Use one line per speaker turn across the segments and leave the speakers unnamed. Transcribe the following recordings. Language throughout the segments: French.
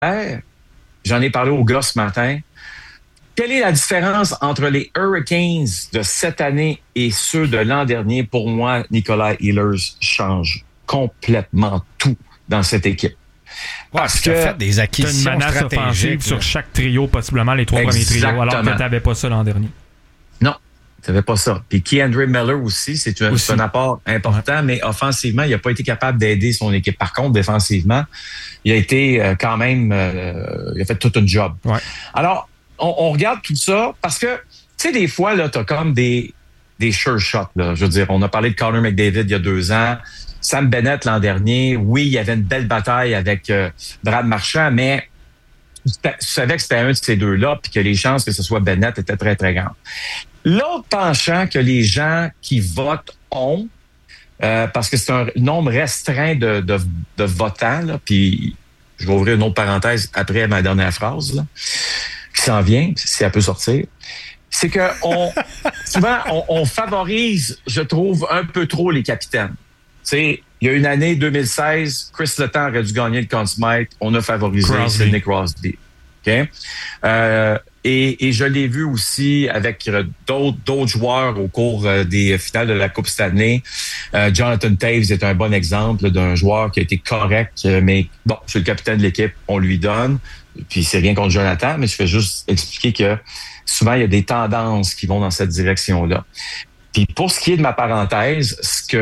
j'en ai parlé aux gars ce matin. Quelle est la différence entre les Hurricanes de cette année et ceux de l'an dernier? Pour moi, Nikolai Ehlers change complètement tout dans cette équipe.
Parce que fait des acquisitions
une menace offensive sur chaque trio, possiblement les 3 premiers trios, alors que tu n'avais pas ça l'an dernier.
Non, tu n'avais pas ça. Puis Keandre Miller aussi, c'est un apport important, mais offensivement, il n'a pas été capable d'aider son équipe. Par contre, défensivement, il a été quand même... il a fait tout un job.
Ouais.
Alors, on regarde tout ça parce que, tu sais, des fois, là, tu as comme des sure shots. Là. Je veux dire, on a parlé de Connor McDavid il y a 2 ans. Sam Bennett l'an dernier, oui, il y avait une belle bataille avec Brad Marchand, mais tu savais que c'était un de ces deux-là puis que les chances que ce soit Bennett étaient très, très grandes. L'autre penchant que les gens qui votent ont, parce que c'est un nombre restreint de votants, là, puis je vais ouvrir une autre parenthèse après ma dernière phrase, là, qui s'en vient, si elle peut sortir, c'est que souvent, on favorise, je trouve, un peu trop les capitaines. Tu sais, il y a une année, 2016, Chris Letang aurait dû gagner le Conn Smythe. On a favorisé Sidney Crosby. Okay? Et je l'ai vu aussi avec d'autres joueurs au cours des finales de la Coupe Stanley. Jonathan Toews est un bon exemple d'un joueur qui a été correct, mais bon, c'est le capitaine de l'équipe, on lui donne. Puis c'est rien contre Jonathan, mais je fais juste expliquer que souvent, il y a des tendances qui vont dans cette direction-là. Puis pour ce qui est de ma parenthèse,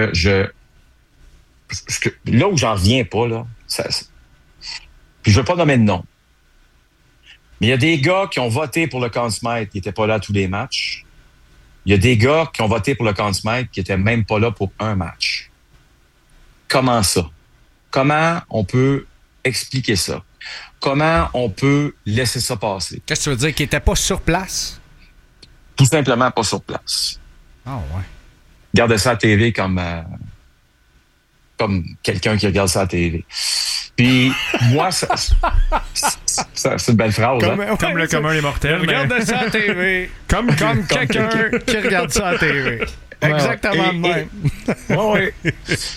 là où j'en reviens pas, là, puis je veux pas nommer de nom, mais il y a des gars qui ont voté pour le Conn Smythe qui n'étaient pas là à tous les matchs. Il y a des gars qui ont voté pour le Conn Smythe qui n'étaient même pas là pour un match. Comment ça? Comment on peut expliquer ça? Comment on peut laisser ça passer?
Qu'est-ce que tu veux dire? Qu'ils n'étaient pas sur place?
Tout simplement pas sur place.
Ah ouais.
Regardez ça à la TV comme quelqu'un qui regarde ça à la TV. Puis, moi, c'est une belle phrase.
Comme le commun des mortels.
Regarde ça à la TV. comme quelqu'un qui regarde ça à la TV. Exactement de même.
Oui.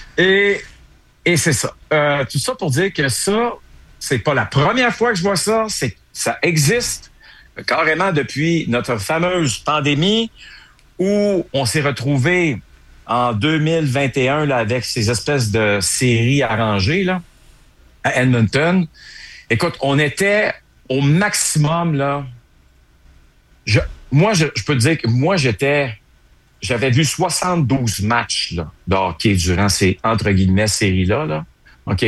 Et c'est ça. Tout ça pour dire que ça, c'est pas la première fois que je vois ça. Ça existe carrément depuis notre fameuse pandémie où on s'est retrouvé en 2021 là, avec ces espèces de séries arrangées là, à Edmonton. Écoute, on était au maximum, là. Je peux te dire que moi, j'avais vu 72 matchs là, de hockey durant ces, entre guillemets, séries-là. Là. OK?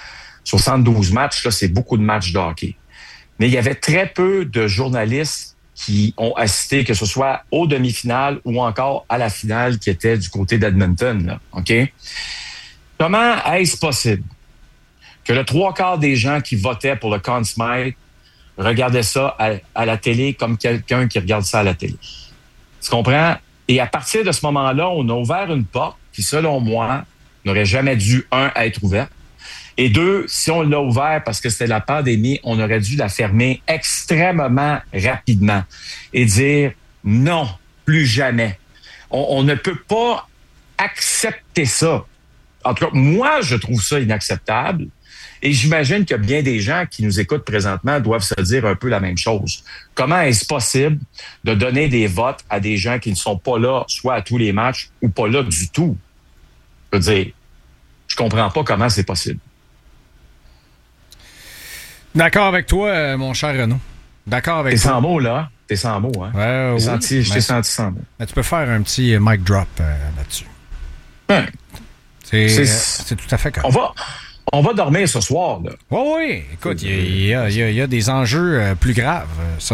72 matchs, là, c'est beaucoup de matchs de hockey. Mais il y avait très peu de journalistes qui ont assisté, que ce soit aux demi-finales ou encore à la finale qui était du côté d'Edmonton. Là. OK? Comment est-ce possible que le 3/4 des gens qui votaient pour le Conn Smythe regardaient ça à la télé comme quelqu'un qui regarde ça à la télé? Tu comprends? Et à partir de ce moment-là, on a ouvert une porte qui, selon moi, n'aurait jamais dû, être ouverte. Et 2, si on l'a ouvert parce que c'était la pandémie, on aurait dû la fermer extrêmement rapidement et dire non, plus jamais. On ne peut pas accepter ça. En tout cas, moi, je trouve ça inacceptable. Et j'imagine que bien des gens qui nous écoutent présentement doivent se dire un peu la même chose. Comment est-ce possible de donner des votes à des gens qui ne sont pas là, soit à tous les matchs ou pas là du tout? Je veux dire, je comprends pas comment c'est possible.
D'accord avec toi, mon cher Renaud. D'accord avec toi.
T'es sans mots, là. T'es sans mots, hein? Je t'ai senti sans mots.
Mais tu peux faire un petit mic drop là-dessus.
Ouais.
C'est tout à fait correct.
On va dormir ce soir, là.
Oui. Écoute, il y a des enjeux plus graves.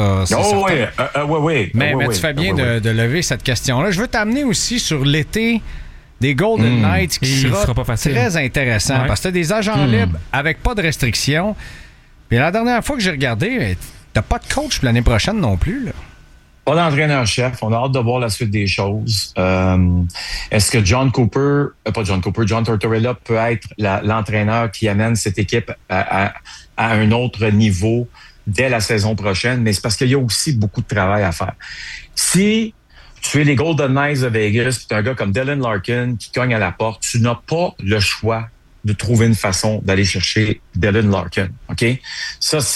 Oui.
Mais tu fais bien de lever cette question-là. Je veux t'amener aussi sur l'été des Golden Knights qui sera
pas facile.
Très intéressant. Parce que tu as des agents libres avec pas de restrictions. Puis la dernière fois que j'ai regardé, t'as pas de coach pour l'année prochaine non plus, là.
Pas d'entraîneur-chef. On a hâte de voir la suite des choses. Est-ce que John Tortorella peut être l'entraîneur qui amène cette équipe à un autre niveau dès la saison prochaine? Mais c'est parce qu'il y a aussi beaucoup de travail à faire. Si tu es les Golden Knights de Vegas, puis tu as un gars comme Dylan Larkin qui cogne à la porte, tu n'as pas le choix de trouver une façon d'aller chercher Dylan Larkin. OK? Ça,